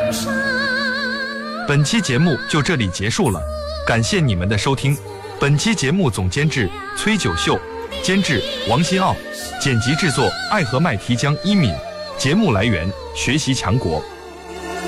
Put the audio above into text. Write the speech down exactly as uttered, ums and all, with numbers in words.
本期节目就这里结束了，感谢你们的收听。本期节目总监制崔九秀，监制王新奥，剪辑制作爱和麦提江一敏，节目来源学习强国。